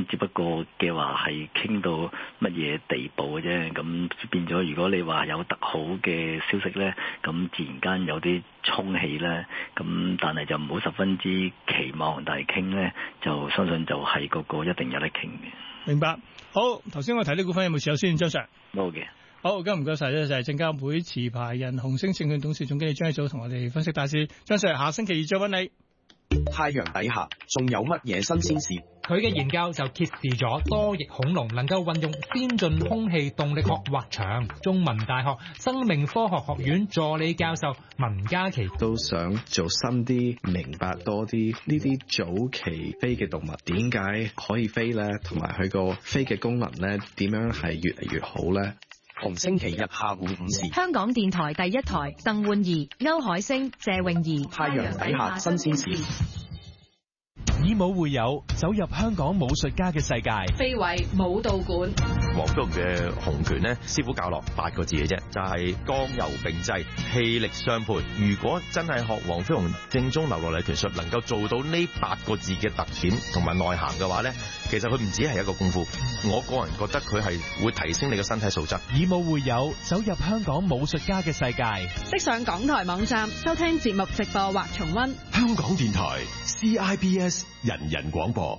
咁只不過嘅話係傾到乜嘢地步嘅啫。咁變咗，如果你話有特好嘅消息咧，咁自然間有啲沖起咧。咁但係就唔好十分之期望，但係傾咧就相信就係嗰個一定有得傾嘅。 明白。好，頭先我睇啲股份有冇持有先，張 Sir？ 冇嘅。 好，今日唔該晒咧，就係證監會持牌人紅星證券董事總經理張益祖同我哋分析大市。張 Sir，下星期二再揾你。 太陽底下仲有乜嘢新鮮事？ 佢嘅研究就揭示咗多翼恐龍能夠運用先進空氣動力學滑翔。中文大學生命科學學院助理教授文嘉琪都想做深啲，明白多啲呢啲早期飛嘅動物點解可以飛咧，同埋佢個飛嘅功能咧點樣係越嚟越好咧。 逢星期日下午5時， 香港電台第一台，鄧煥儀、歐海星、謝穎儀， 太陽底下新鮮事。 以武會友，走入香港武術家嘅世界。 非遺武道館， 黃飛鴻嘅洪拳呢，師傅教落8個字嘅啫，就係剛柔並濟，氣力相配。如果真係學黃飛鴻正宗流落嚟拳術，能夠做到呢8個字嘅特點同埋內涵嘅話呢，其實佢唔止係一個功夫。我個人覺得佢係會提升你嘅身體素質。 以武會友，走入香港武術家嘅世界。 即上港台網站收聽節目直播或重溫。 香港電台 CIBS 人人廣播。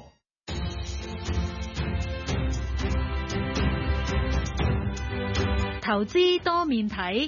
投資多面睇。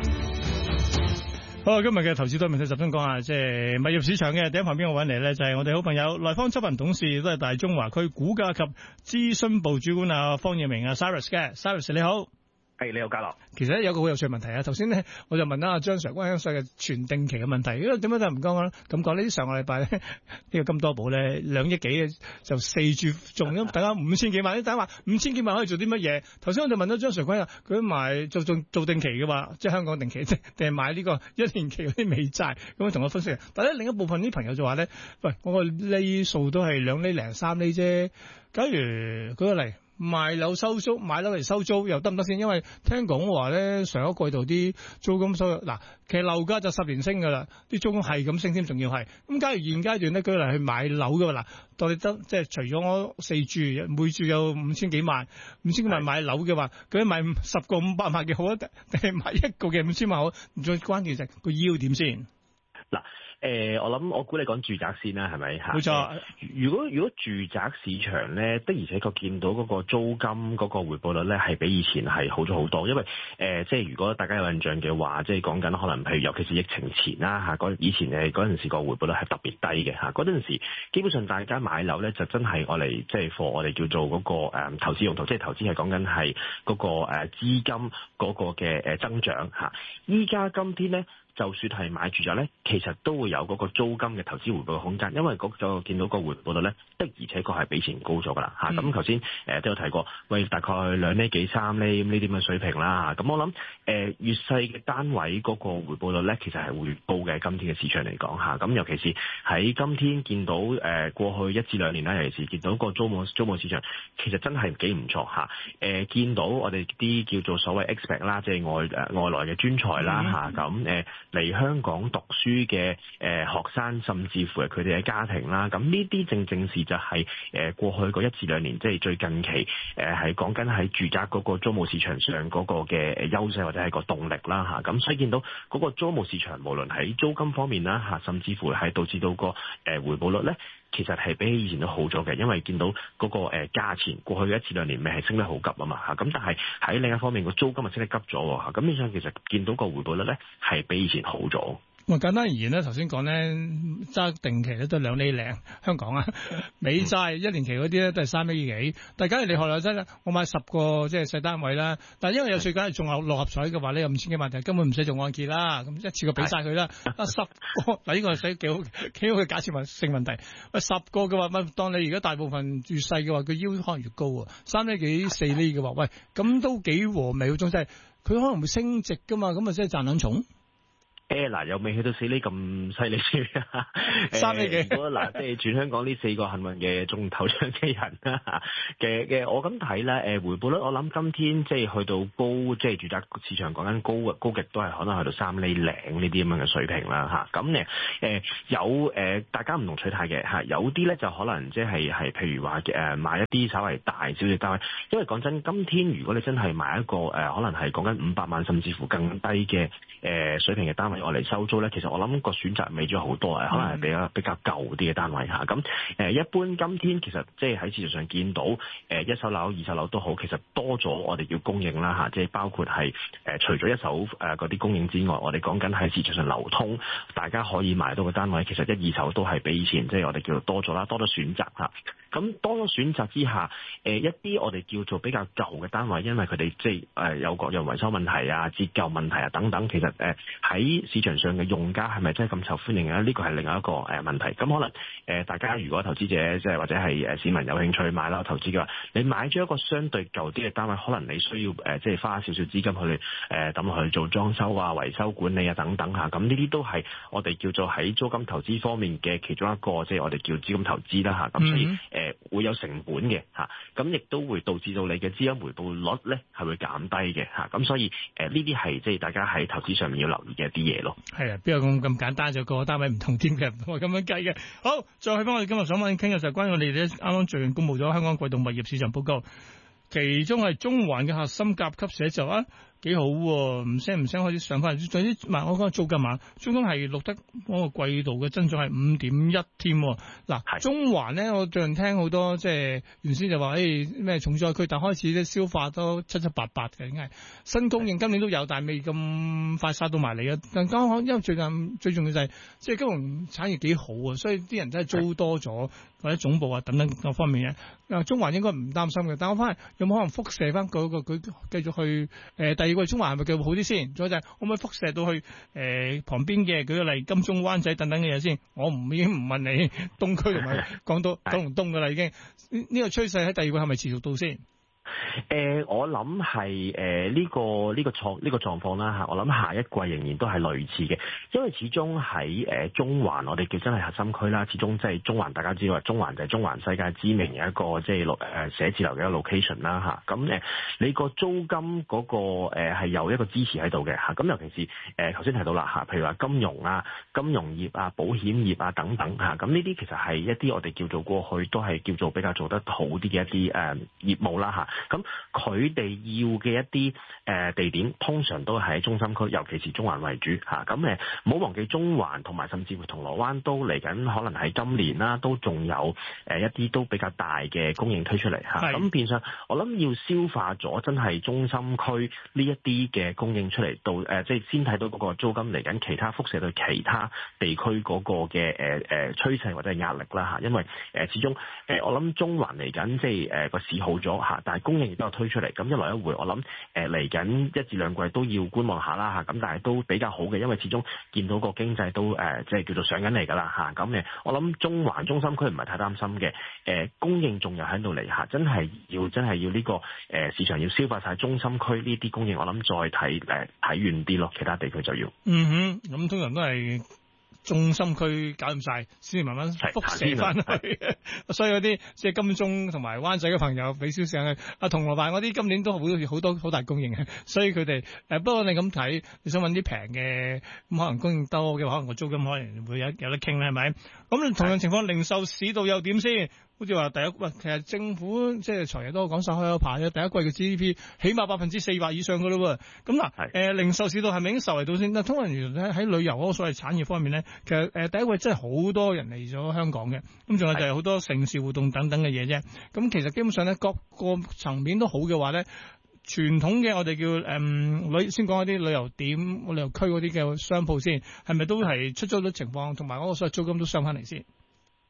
好，今日嘅投資多面睇集中講下，即係物業市場嘅。第一旁邊我揾嚟咧，就係我哋好朋友萊坊執行董事，都係大中華區估價及諮詢部主管啊方耀明啊 Cyrus 嘅 Cyrus 你好。 係，你好，嘉樂。 其實有個好有趣嘅問題啊！頭先咧我就問阿張 Sir 關於所謂嘅全定期嘅問題，因為點解都係唔講啦？咁講呢啲上個禮拜咧呢個金多寶咧2億幾就4注中咗，大家5000幾萬，大家話5000幾萬可以做啲乜嘢？頭先我就問咗張 Sir 關於佢買做定期嘅話，即係香港定期定係買呢個1年期嗰啲美債，咁樣同我分析。但係另一部分啲朋友就話咧，喂，我個厘數都係2厘零3厘啫。假如舉個例。賣樓收租，買樓嚟收租又得唔得先？因為聽講話咧，上一季度啲租金收入嗱，其實樓價就10年升噶啦，啲租金係咁升添，仲要係咁。假如現階段咧，舉例去買樓嘅啦，當你得即係除咗我4注，每注有5000幾萬，5000幾萬買樓嘅話，佢買10個500萬嘅好啊，定係買一個嘅5000萬好？最關鍵就係個腰點先嗱。我估你講住宅先啦，係咪嚇？ 冇錯。 如果住宅市場咧，的而且確見到嗰個租金嗰個回報率咧，係比以前係好咗好多。因為即係如果大家有印象嘅話，即係講緊可能譬如尤其是疫情前啦嚇，以前嗰陣時個回報率係特別低嘅嚇。嗰陣時基本上大家買樓咧就真係我嚟即係我哋叫做嗰個投資用途，即係投資係講緊係嗰個資金嗰個嘅增長嚇。依家今天咧，就算係買住宅咧，其實都會有嗰個租金嘅投資回報嘅空間，因為嗰個見到個回報率咧，的而且確係比以前高咗噶啦嚇。咁頭先都有提過，喂，大概2厘幾3厘咁呢啲咁嘅水平啦嚇。咁我諗越細嘅單位嗰個回報率咧，其實係會越高嘅。今天嘅市場嚟講嚇，咁尤其是喺今天見到過去1至2年啦，尤其是見到個租務市場，其實真係幾唔錯嚇。見到我哋啲叫做所謂 expat 啦，即係外來嘅專才啦嚇，咁嚟香港讀書嘅學生，甚至乎係佢哋嘅家庭啦，咁呢啲正是就係過去嗰1至2年，即係最近期係講緊喺住宅嗰個租務市場上嗰個嘅優勢或者係個動力啦嚇，咁所以見到嗰個租務市場無論喺租金方面啦嚇，甚至乎係導致到個回報率咧，其實係比起以前都好咗嘅，因為見到嗰個價錢過去1至2年咪係升得好急啊嘛嚇，咁但係喺另一方面個租金咪升得急咗喎嚇，咁呢樣其實見到個回報率咧係比以前好咗。 簡單而言咧，頭先講咧揸定期咧都2厘零，香港啊美債1年期嗰啲咧都係3厘幾。但係假如你學嚟真我買10個即係細單位啦，但係因為有稅梗係中6合彩嘅話咧，有5000幾萬就根本唔使做按揭啦，咁一次過俾晒佢啦。10個嗱呢個係幾好嘅假設性問題。喂10個嘅話，咪當你而家大部分越細嘅話，佢腰可能越高啊，3厘幾4厘嘅話，喂咁都幾和味嗰種，即係佢可能會升值㗎嘛，咁啊即係賺兩重。 嗱，又未去到4厘咁犀利住 3厘幾。 如果嗱，即係全香港呢4個幸運嘅中頭獎嘅人啦嘅，我咁睇咧，回報率我諗今天即係去到高，即係住宅市場講緊高極都係可能去到3厘零呢啲咁樣嘅水平啦嚇。咁有大家唔同取態嘅嚇，有啲咧就可能即係譬如話買一啲稍微大少少單位，因為講真，今天如果你真係買一個可能係講緊500萬甚至乎更低嘅水平嘅單位，我嚟收租咧，其實我諗個選擇未咗好多可能係比較舊啲嘅單位嚇。咁一般今天其實即係喺市場上見到一手樓、二手樓都好，其實多咗我哋叫供應啦嚇，即係包括係除咗一手嗰啲供應之外，我哋講緊喺市場上流通，大家可以買到嘅單位，其實一二手都係比以前即係我哋叫做多咗啦，多咗選擇嚇。咁多咗選擇之下，一啲我哋叫做比較舊嘅單位，因為佢哋即係有各樣維修問題啊、折舊問題啊等等，其實喺市場上嘅用家係咪真係咁受歡迎咧？呢個係另外一個問題。咁可能大家如果投資者即係或者係市民有興趣買啦投資嘅話，你買咗一個相對舊啲嘅單位，可能你需要即係花少少資金去抌落去做裝修啊、維修管理啊等等嚇。咁呢啲都係我哋叫做喺租金投資方面嘅其中一個，即係我哋叫資金投資啦嚇。咁所以會有成本嘅嚇，咁亦都會導致到你嘅資金回報率咧係會減低嘅嚇。咁所以呢啲係即係大家喺投資上面要留意嘅一啲嘢咯。係啊， 邊有咁簡單就個單位唔同添嘅，唔係咁樣計嘅。好，再去翻我哋今日想揾傾嘅就係關於我哋啱啱最近公布咗香港季度物業市場報告，其中係中環嘅核心甲級寫就幾好喎，唔聲開始上翻嚟。總之，我講個租金租金係錄得嗰個季度嘅增長係5.1添。嗱，中環咧，我最近聽好多即係原先就話咩重災區，但開始咧消化都七七八八嘅，應該係新供應今年都有，但係未咁快殺到埋嚟啊。但剛好因為最近最重要就係即係金融產業幾好啊，所以啲人真係租多咗，或者總部等等各方面嘅。中環應該唔擔心嘅，但我翻嚟有冇可能輻射翻佢繼續去第二個中環係咪繼續好啲先？再就係可唔可以輻射到去旁邊嘅，舉個例金鐘、灣仔等等嘅嘢先？我已經唔問你東區同埋講到九龍東㗎啦，已經呢個趨勢喺第二個係咪持續到先？ 我諗係呢個狀況啦嚇，我諗下一季仍然都係類似嘅，因為始終喺中環，我哋叫真係核心區啦。始終即係中環，大家知道中環就係中環世界知名嘅一個即係寫字樓嘅一個 location 啦嚇。咁你個租金嗰個係有一個支持喺度嘅嚇。咁尤其是頭先提到啦嚇，譬如話金融啊、金融業啊、保險業啊等等嚇。咁呢啲其實係一啲我哋叫做過去都係叫做比較做得好啲嘅一啲業務啦嚇。咁佢哋要嘅一啲地點，通常都係喺中心區，尤其是中環為主嚇。咁唔好忘記中環同埋甚至乎銅鑼灣都嚟緊，可能喺今年啦，都仲有一啲都比較大嘅供應推出嚟嚇。咁變相我諗要消化咗真係中心區呢一啲嘅供應出嚟，到即係先睇到嗰個租金嚟緊，其他輻射到其他地區嗰個嘅趨勢或者係壓力啦嚇。因為始終我諗中環嚟緊即係個市好咗嚇，但係供應亦都有推出嚟，咁一來一回，我諗嚟緊1至2季都要觀望下啦嚇，咁但係都比較好嘅，因為始終見到個經濟都即係叫做上緊嚟㗎啦嚇，咁我諗中環中心區唔係太擔心嘅，供應仲有喺度嚟嚇，真係要呢個市場要消化晒中心區呢啲供應，我諗再睇遠啲咯，其他地區就要。 咁通常都係中心區搞掂晒，先至慢慢輻射翻去。所以嗰啲即係金鐘同埋灣仔嘅朋友，俾少少嘅銅鑼灣嗰啲今年都好多好大供應嘅，所以佢哋不過你咁睇，你想揾啲平嘅咁可能供應多嘅話，可能個租金可能會有得傾咧，係咪？咁同樣情況，零售市道又點先？好似話其實政府即係財爺都講晒開口牌嘅，第一季嘅 GDP 起碼4%以上嘅咯喎。咁嗱，零售市道係咪已經受惠到先？通常喺旅遊嗰個所謂產業方面咧，其實第一季真係好多人嚟咗香港嘅，咁仲有就係好多城市活動等等嘅嘢啫。咁其實基本上咧，各個層面都好嘅話咧，傳統嘅我哋叫先講一啲旅遊點、旅遊區嗰啲嘅商鋪先，係咪都係出租率情況同埋嗰個所謂租金都上翻嚟先？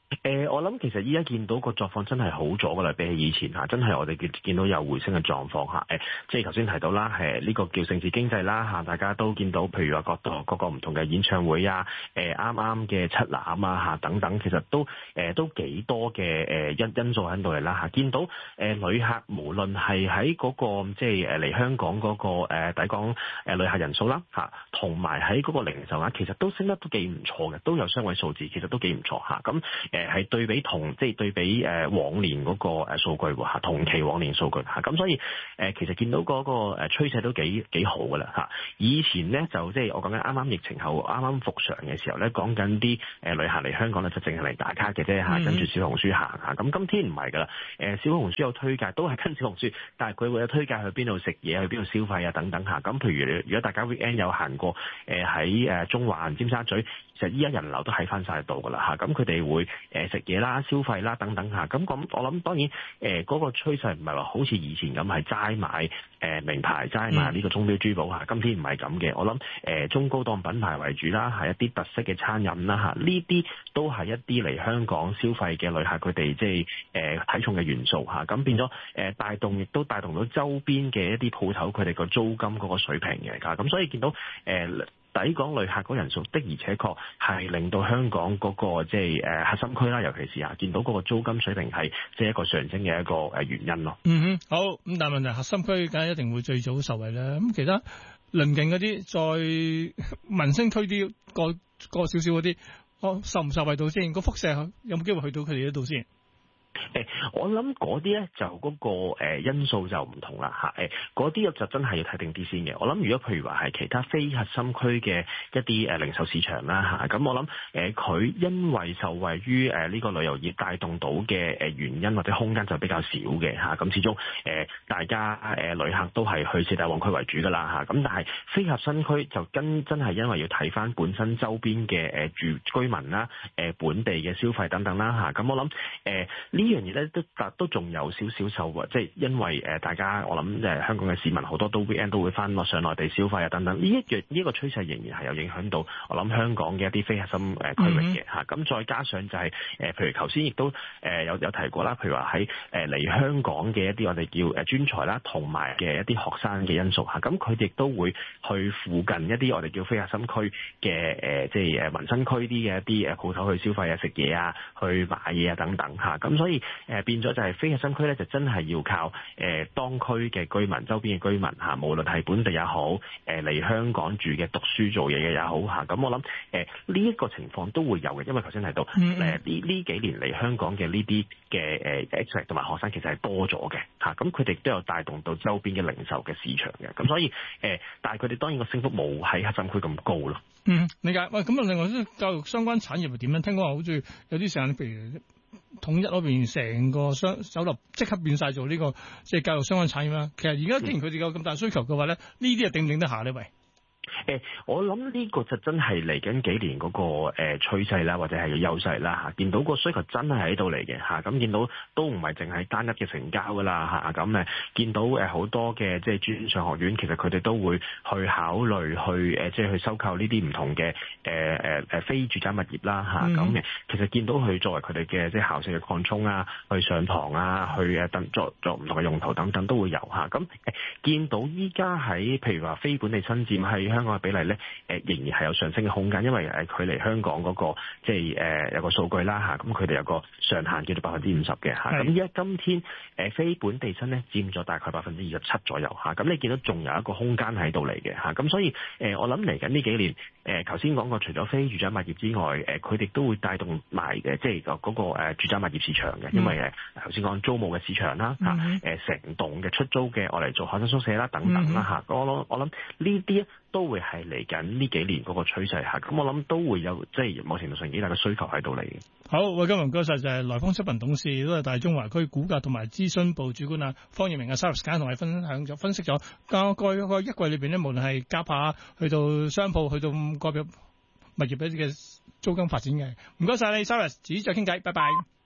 我諗其實依家見到個狀況真係好咗噶啦，比起以前嚇，真係我哋見到有回升嘅狀況嚇。即係頭先提到啦，呢個叫盛事經濟啦嚇，大家都見到，譬如話各個唔同嘅演唱會啊，啱啱嘅七欖啊嚇等等，其實都幾多嘅因素喺度嚟啦嚇。見到旅客無論係喺嗰個即係嚟香港嗰個抵港旅客人數啦嚇，同埋喺嗰個零售額，其實都升得都幾唔錯嘅，都有雙位數字，其實都幾唔錯嚇。咁係對比往年嗰個數據喎嚇，同期往年數據嚇，咁所以其實見到嗰個趨勢都幾好㗎啦嚇。以前咧就即係我講緊啱啱疫情後啱啱復常嘅時候咧，講緊啲旅客嚟香港咧就淨係嚟打卡嘅啫嚇，跟住小紅書行嚇。咁今天唔係㗎啦，小紅書有推介都係跟小紅書，但係佢會有推介去邊度食嘢、去邊度消費啊等等嚇。咁譬如如果大家 weekend 有行過喺中環、尖沙咀，其實依家人流都喺翻晒度㗎啦嚇。咁佢哋會食嘢啦、消費啦等等嚇。咁我諗當然嗰個趨勢唔係話好似以前咁係齋買名牌、齋買呢個鐘錶珠寶嚇。今天唔係咁嘅，我諗中高檔品牌為主啦，係一啲特色嘅餐飲啦嚇。呢啲都係一啲嚟香港消費嘅旅客佢哋即係睇重嘅元素嚇。咁變咗亦都帶動到周邊嘅一啲鋪頭佢哋個租金嗰個水平嘅㗎。咁所以見到抵港旅客嗰人數的而且確係令到香港嗰個即係核心區啦，尤其是見到嗰個租金水平係即係一個上升嘅一個原因咯。 好。咁但係問題核心區梗係一定會最早受惠啦。咁其他鄰近嗰啲再民生區啲過少少嗰啲，受唔受惠到先？個輻射有冇機會去到佢哋嗰度先？ 我諗嗰啲咧就嗰個因素就唔同啦嚇。嗰啲就真係要睇定啲先嘅。我諗如果譬如話係其他非核心區嘅一啲零售市場啦嚇，咁我諗佢因為受惠於呢個旅遊業帶動到嘅原因或者空間就比較少嘅嚇。咁始終大家旅客都係去四大旺區為主㗎啦嚇。咁但係非核心區就真係因為要睇翻本身周邊嘅居民啦、本地嘅消費等等啦嚇。咁我諗呢樣嘢咧都仲有少少受惠，即係因為大家我諗香港嘅市民好多都 weekend 都會翻落上內地消費啊等等，呢一個趨勢仍然係有影響到我諗香港嘅一啲非核心區域嘅嚇。咁再加上就係譬如頭先亦都有提過啦，譬如話喺嚟香港嘅一啲我哋叫專才啦，同埋嘅一啲學生嘅因素嚇。咁佢哋亦都會去附近一啲我哋叫非核心區嘅即係民生區啲嘅一啲鋪頭去消費啊、食嘢啊、去買嘢啊等等嚇。咁所以變咗就係非核心區咧，就真係要靠當區嘅居民、周邊嘅居民嚇，無論係本地也好，嚟香港住嘅、讀書做嘢嘅也好嚇。咁我諗呢一個情況都會有嘅，因為頭先提到呢幾年嚟香港嘅呢啲嘅expat同埋學生其實係多咗嘅嚇，咁佢哋都有帶動到周邊嘅零售嘅市場嘅。咁所以但係佢哋當然個升幅冇喺核心區咁高咯。 理解。喂，咁啊，另外啲教育相關產業係點樣？聽講話好似有啲時間，譬如統一嗰邊成個酒樓即刻變晒做呢個即係教育相關產業啦。其實而家既然佢哋有咁大需求嘅話咧，呢啲又頂唔頂得下呢？喂？ 我諗呢個就真係嚟緊幾年嗰個趨勢啦，或者係優勢啦嚇。見到個需求真係喺度嚟嘅嚇，咁見到都唔係淨係單一嘅成交噶啦嚇。咁見到好多嘅即係專上學院，其實佢哋都會去考慮去即係去收購呢啲唔同嘅非住宅物業啦嚇。咁其實見到佢作為佢哋嘅即係校舍嘅擴充啊，去上堂啊，去作唔同嘅用途等等都會有嚇。咁見到依家喺譬如話非本地新佔喺香港嘅比例咧，仍然係有上升嘅空間，因為佢嚟香港嗰個即係有個數據啦嚇，咁佢哋有個上限叫做50%嘅嚇。咁依家今天非本地新咧佔咗大概27%左右嚇，咁你見到仲有一個空間喺度嚟嘅嚇，咁所以我諗嚟緊呢幾年頭先講過，除咗非住宅物業之外，佢哋都會帶動埋即係嗰個住宅物業市場嘅，因為頭先講租務嘅市場啦嚇，成棟嘅出租嘅我嚟做學生宿舍啦等等啦嚇，我諗呢啲都會係嚟緊呢幾年嗰個趨勢嚇，咁我諗都會有即係某程度上幾大嘅需求喺度嚟嘅。 好，喂，今日唔該曬，就係萊坊執行董事，都係大中華區估價同埋諮詢部主管方耀明Cyrus，同我哋分析咗過去一季裏邊咧，無論係夾下去到商鋪，去到個別物業一啲嘅租金發展嘅。唔該曬你 Cyrus，遲啲再傾偈，拜拜。